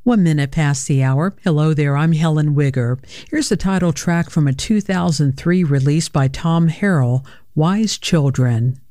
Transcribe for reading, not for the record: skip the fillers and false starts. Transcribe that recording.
1 minute past the hour. Hello there, I'm Helen Wigger. Here's the title track from a 2003 release by Tom Harrell, Wise Children.